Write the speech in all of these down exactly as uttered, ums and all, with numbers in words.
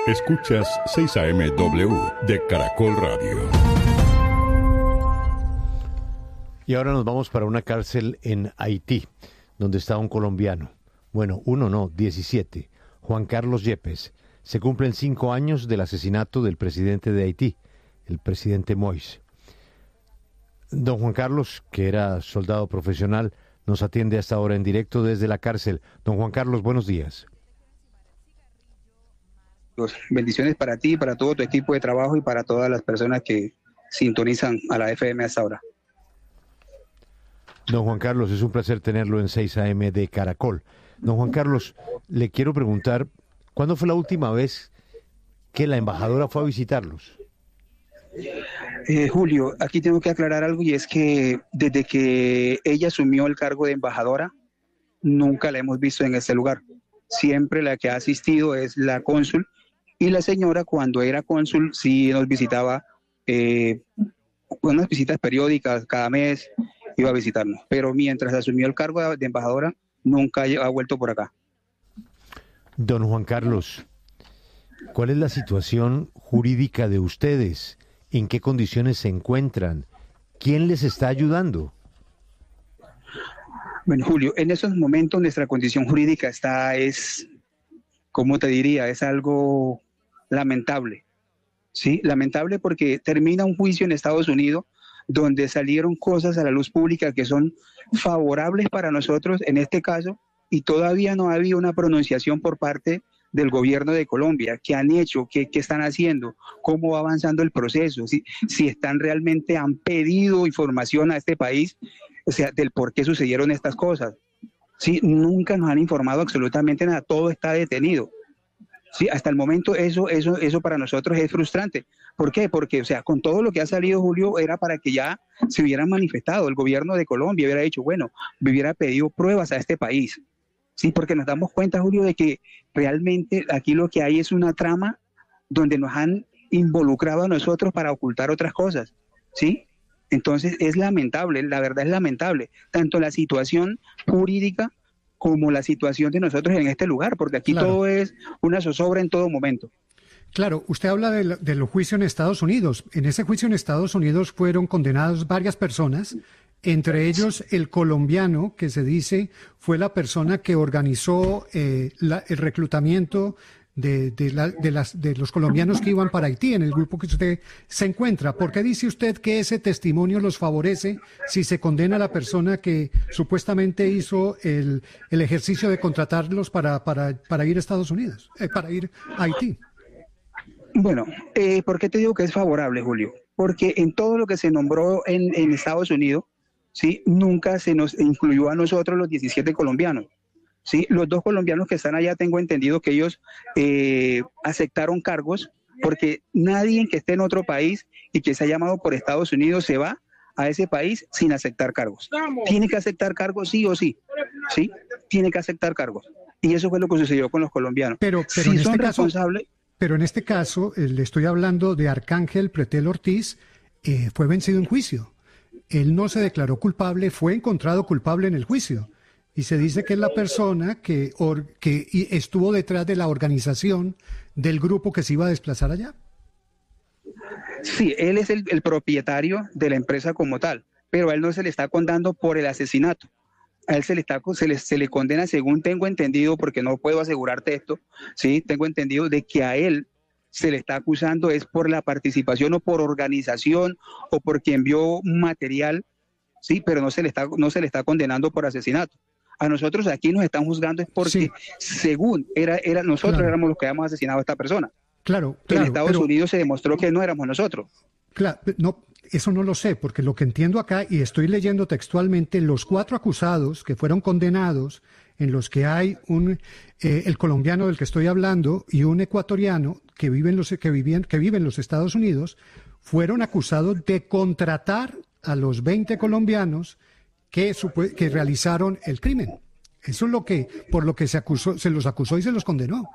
Escuchas seis A M W de Caracol Radio. Y ahora nos vamos para una cárcel en Haití, donde está un colombiano. Bueno, uno no, diecisiete. Juan Carlos Yepes. Se cumplen cinco años del asesinato del presidente de Haití, el presidente Moïse. Don Juan Carlos, que era soldado profesional, nos atiende hasta ahora en directo desde la cárcel. Don Juan Carlos, buenos días. Bendiciones para ti, para todo tu equipo de trabajo y para todas las personas que sintonizan a la F M hasta ahora. Don Juan Carlos, es un placer tenerlo en seis A M de Caracol. Don Juan Carlos, le quiero preguntar, ¿cuándo fue la última vez que la embajadora fue a visitarlos? Eh, Julio, aquí tengo que aclarar algo, y es que desde que ella asumió el cargo de embajadora, nunca la hemos visto en este lugar. Siempre la que ha asistido es la cónsul, y la señora, cuando era cónsul, sí nos visitaba, eh, unas visitas periódicas cada mes, iba a visitarnos, pero mientras asumió el cargo de embajadora, nunca ha vuelto por acá. Don Juan Carlos, ¿cuál es la situación jurídica de ustedes? ¿En qué condiciones se encuentran? ¿Quién les está ayudando? Bueno, Julio, en esos momentos nuestra condición jurídica está, es, ¿cómo te diría? Es algo lamentable, ¿sí? Lamentable porque termina un juicio en Estados Unidos donde salieron cosas a la luz pública que son favorables para nosotros en este caso, y todavía no ha habido una pronunciación por parte del gobierno de Colombia. ¿Qué han hecho? ¿Qué, qué están haciendo? ¿Cómo va avanzando el proceso? Si, si están realmente, han pedido información a este país, o sea, del por qué sucedieron estas cosas. Sí, nunca nos han informado absolutamente nada, todo está detenido. Sí, hasta el momento eso, eso, eso para nosotros es frustrante. ¿Por qué? Porque, o sea, con todo lo que ha salido, Julio, era para que ya se hubieran manifestado, el gobierno de Colombia hubiera dicho, bueno, hubiera pedido pruebas a este país. Sí, porque nos damos cuenta, Julio, de que realmente aquí lo que hay es una trama donde nos han involucrado a nosotros para ocultar otras cosas, ¿sí? Entonces es lamentable, la verdad es lamentable, tanto la situación jurídica como la situación de nosotros en este lugar, porque aquí claro, todo es una zozobra en todo momento. Claro, usted habla del, del juicio en Estados Unidos. En ese juicio en Estados Unidos fueron condenadas varias personas, entre ellos el colombiano, que se dice fue la persona que organizó eh, la, el reclutamiento de, de, la, de, las, de los colombianos que iban para Haití, en el grupo que usted se encuentra. ¿Por qué dice usted que ese testimonio los favorece si se condena a la persona que supuestamente hizo el, el ejercicio de contratarlos para, para, para ir a Estados Unidos, eh, para ir a Haití? Bueno, eh, ¿por qué te digo que es favorable, Julio? Porque en todo lo que se nombró en, en Estados Unidos, ¿sí? Nunca se nos incluyó a nosotros los diecisiete colombianos. Sí, los dos colombianos que están allá, tengo entendido que ellos eh, aceptaron cargos, porque nadie que esté en otro país y que se ha llamado por Estados Unidos se va a ese país sin aceptar cargos. Tiene que aceptar cargos sí o sí, sí, tiene que aceptar cargos. Y eso fue lo que sucedió con los colombianos. Pero, pero si en son este responsables... Caso, pero en este caso, eh, le estoy hablando de Arcángel Pretel Ortiz, eh, fue vencido en juicio. Él no se declaró culpable, fue encontrado culpable en el juicio. Y se dice que es la persona que, or, que estuvo detrás de la organización del grupo que se iba a desplazar allá. Sí, él es el, el propietario de la empresa como tal, pero a él no se le está condenando por el asesinato. A él se le, está, se, le, se le condena, según tengo entendido, porque no puedo asegurarte esto, sí, tengo entendido de que a él se le está acusando es por la participación o por organización o porque envió material, sí, pero no se le está, no se le está condenando por asesinato. A nosotros aquí nos están juzgando es porque, sí, según era, era nosotros claro, éramos los que habíamos asesinado a esta persona. Claro, claro. En Estados pero, Unidos se demostró que no éramos nosotros. Claro, no, eso no lo sé, porque lo que entiendo acá, y estoy leyendo textualmente, los cuatro acusados que fueron condenados, en los que hay un eh, el colombiano del que estoy hablando y un ecuatoriano que vive en los que vivían, que vive en los Estados Unidos, fueron acusados de contratar a los veinte colombianos que, que realizaron el crimen. Eso es lo que, por lo que se acusó, se los acusó y se los condenó.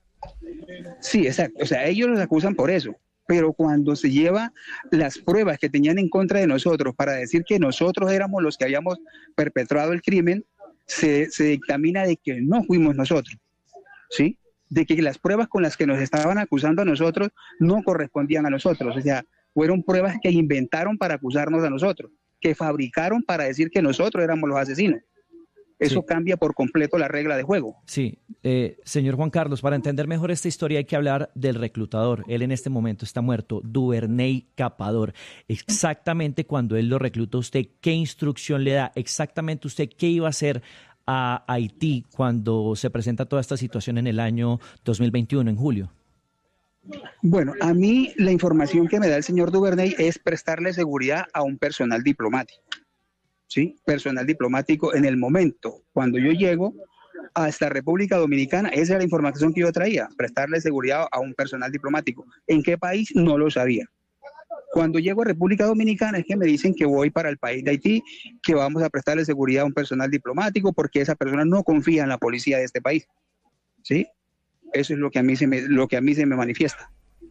Sí, exacto. O sea, ellos los acusan por eso. Pero cuando se lleva las pruebas que tenían en contra de nosotros para decir que nosotros éramos los que habíamos perpetrado el crimen, se, se dictamina de que no fuimos nosotros, ¿sí? de que las pruebas con las que nos estaban acusando a nosotros no correspondían a nosotros. O sea, fueron pruebas que inventaron para acusarnos a nosotros, que fabricaron para decir que nosotros éramos los asesinos. Eso sí cambia por completo la regla de juego. Sí, eh, señor Juan Carlos, para entender mejor esta historia hay que hablar del reclutador. Él en este momento está muerto, Duvernay Capador. Exactamente cuando él lo recluta, ¿usted qué instrucción le da? Exactamente usted qué iba a hacer a Haití cuando se presenta toda esta situación en el año dos mil veintiuno, en julio. Bueno, a mí la información que me da el señor Duvernay es prestarle seguridad a un personal diplomático. ¿Sí? Personal diplomático en el momento, cuando yo llego a esta República Dominicana, esa era la información que yo traía, prestarle seguridad a un personal diplomático. ¿En qué país? No lo sabía. Cuando llego a República Dominicana es que me dicen que voy para el país de Haití, que vamos a prestarle seguridad a un personal diplomático porque esa persona no confía en la policía de este país. ¿Sí? Eso es lo que a mí se me, lo que a mí se me manifiesta.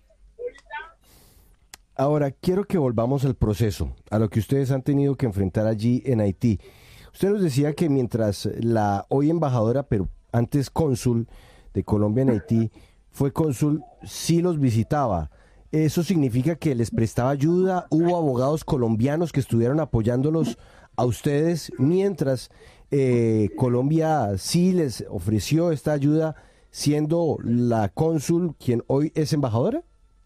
Ahora, quiero que volvamos al proceso, a lo que ustedes han tenido que enfrentar allí en Haití. Usted nos decía que mientras la hoy embajadora, pero antes cónsul de Colombia en Haití, fue cónsul, sí los visitaba. ¿Eso significa que les prestaba ayuda? ¿Hubo abogados colombianos que estuvieron apoyándolos a ustedes mientras eh, Colombia sí les ofreció esta ayuda siendo la cónsul quien hoy es embajadora?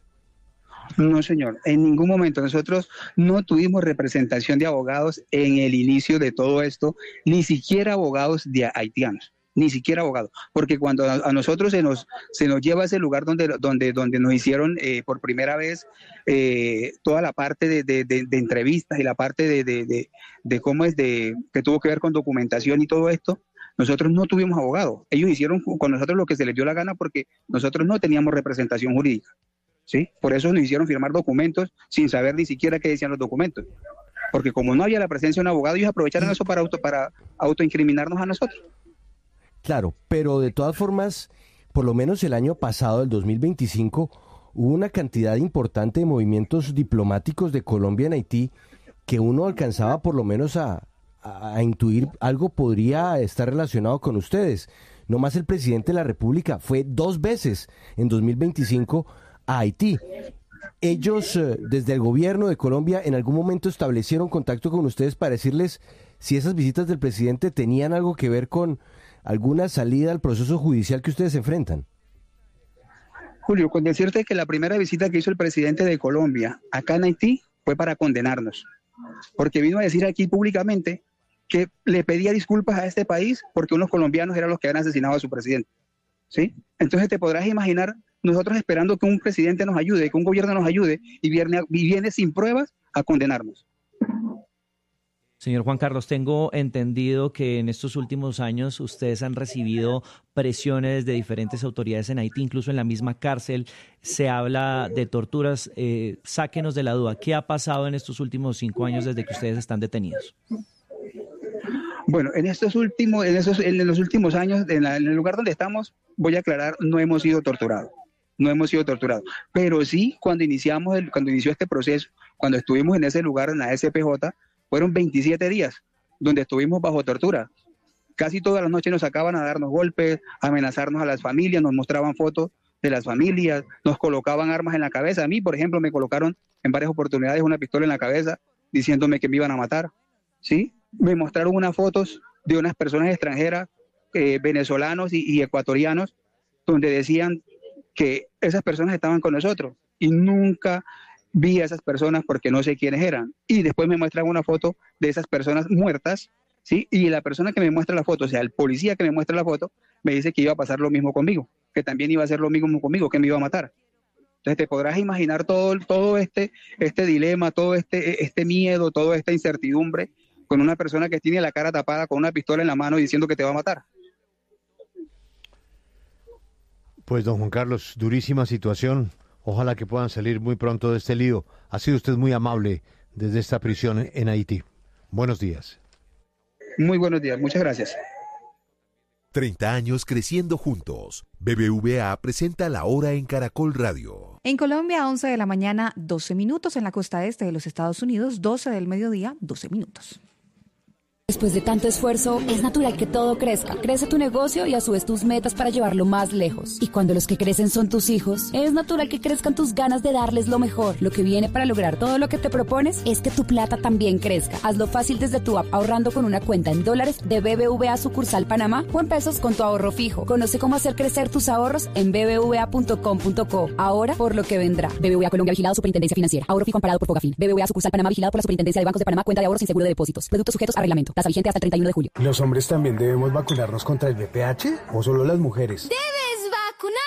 No, señor, en ningún momento. Nosotros no tuvimos representación de abogados en el inicio de todo esto, ni siquiera abogados de haitianos, ni siquiera abogados, porque cuando a, a nosotros se nos se nos lleva a ese lugar donde donde donde nos hicieron eh, por primera vez eh, toda la parte de, de, de, de entrevistas y la parte de, de, de, de cómo es de que tuvo que ver con documentación y todo esto. Nosotros no tuvimos abogados. Ellos hicieron con nosotros lo que se les dio la gana porque nosotros no teníamos representación jurídica. ¿Sí? Por eso nos hicieron firmar documentos sin saber ni siquiera qué decían los documentos. Porque como no había la presencia de un abogado, ellos aprovecharon eso para, auto, para autoincriminarnos a nosotros. Claro, pero de todas formas, por lo menos el año pasado, el dos mil veinticinco, hubo una cantidad importante de movimientos diplomáticos de Colombia en Haití que uno alcanzaba por lo menos a, a, a intuir algo podría estar relacionado con ustedes. No más el presidente de la República fue dos veces en dos mil veinticinco a Haití. Ellos, eh, desde el gobierno de Colombia, en algún momento establecieron contacto con ustedes para decirles si esas visitas del presidente tenían algo que ver con alguna salida al proceso judicial que ustedes enfrentan. Julio, con decirte que la primera visita que hizo el presidente de Colombia acá en Haití fue para condenarnos, porque vino a decir aquí públicamente que le pedía disculpas a este país porque unos colombianos eran los que habían asesinado a su presidente. ¿Sí? Entonces te podrás imaginar nosotros esperando que un presidente nos ayude, que un gobierno nos ayude, y viene, y viene sin pruebas a condenarnos. Señor Juan Carlos, tengo entendido que en estos últimos años ustedes han recibido presiones de diferentes autoridades en Haití, incluso en la misma cárcel se habla de torturas. Eh, sáquenos de la duda, ¿qué ha pasado en estos últimos cinco años desde que ustedes están detenidos? Bueno, en estos últimos, en esos, en los últimos años, en, la, en el lugar donde estamos, voy a aclarar, no hemos sido torturados. No hemos sido torturados, pero sí cuando iniciamos el, cuando inició este proceso, cuando estuvimos en ese lugar en la S P J, fueron veintisiete días donde estuvimos bajo tortura. Casi todas las noches nos sacaban a darnos golpes, a amenazarnos a las familias, nos mostraban fotos de las familias, nos colocaban armas en la cabeza. A mí, por ejemplo, me colocaron en varias oportunidades una pistola en la cabeza diciéndome que me iban a matar. ¿Sí? Me mostraron unas fotos de unas personas extranjeras, eh, venezolanos y, y ecuatorianos, donde decían que esas personas estaban con nosotros y nunca vi a esas personas porque no sé quiénes eran. Y después me muestran una foto de esas personas muertas, ¿sí? Y la persona que me muestra la foto, o sea, el policía que me muestra la foto, me dice que iba a pasar lo mismo conmigo, que también iba a hacer lo mismo conmigo, que me iba a matar. Entonces te podrás imaginar todo, todo este, este dilema, todo este, este miedo, toda esta incertidumbre con una persona que tiene la cara tapada con una pistola en la mano diciendo que te va a matar. Pues don Juan Carlos, durísima situación. Ojalá que puedan salir muy pronto de este lío. Ha sido usted muy amable desde esta prisión en Haití. Buenos días. Muy buenos días, muchas gracias. treinta años creciendo juntos. B B V A presenta La Hora en Caracol Radio. En Colombia, once de la mañana, doce minutos. En la costa este de los Estados Unidos, doce del mediodía, doce minutos. Después de tanto esfuerzo, es natural que todo crezca. Crece tu negocio y a su vez tus metas para llevarlo más lejos. Y cuando los que crecen son tus hijos, es natural que crezcan tus ganas de darles lo mejor. Lo que viene para lograr todo lo que te propones es que tu plata también crezca. Hazlo fácil desde tu app ahorrando con una cuenta en dólares de B B V A sucursal Panamá o en pesos con tu ahorro fijo. Conoce cómo hacer crecer tus ahorros en b b v a punto com punto co. Ahora por lo que vendrá. B B V A Colombia vigilado Superintendencia Financiera. Ahorro fijo amparado por Fogafín. B B V A sucursal Panamá vigilado por la Superintendencia de Bancos de Panamá. Cuenta de ahorros sin seguro de depósitos. Productos sujetos a reglamento. Tasa vigente hasta el treinta y uno de julio. ¿Los hombres también debemos vacunarnos contra el V I H o solo las mujeres? ¡Debes vacunar!